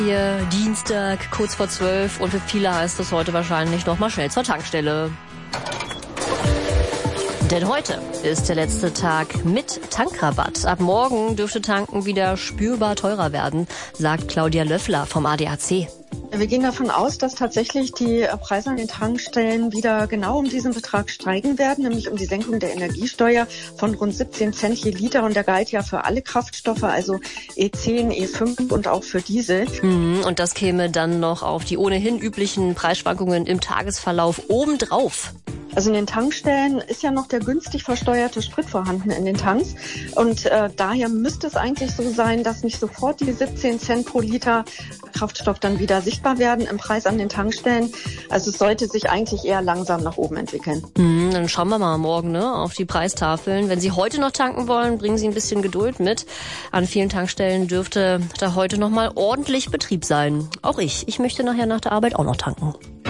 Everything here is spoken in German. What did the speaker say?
Hier Dienstag, kurz vor 12 und für viele heißt es heute wahrscheinlich noch mal schnell zur Tankstelle. Denn heute ist der letzte Tag mit Tankrabatt. Ab morgen dürfte Tanken wieder spürbar teurer werden, sagt Claudia Löffler vom ADAC. Wir gehen davon aus, dass tatsächlich die Preise an den Tankstellen wieder genau um diesen Betrag steigen werden, nämlich um die Senkung der Energiesteuer von rund 17 Cent je Liter. Und der galt ja für alle Kraftstoffe, also E10, E5 und auch für Diesel. Und das käme dann noch auf die ohnehin üblichen Preisschwankungen im Tagesverlauf obendrauf. Also in den Tankstellen ist ja noch der günstig versteuerte Sprit vorhanden in den Tanks. Und daher müsste es eigentlich so sein, dass nicht sofort die 17 Cent pro Liter Kraftstoff dann wieder sichtbar werden im Preis an den Tankstellen. Also es sollte sich eigentlich eher langsam nach oben entwickeln. Dann schauen wir mal morgen auf die Preistafeln. Wenn Sie heute noch tanken wollen, bringen Sie ein bisschen Geduld mit. An vielen Tankstellen dürfte da heute noch mal ordentlich Betrieb sein. Auch ich möchte nachher nach der Arbeit auch noch tanken.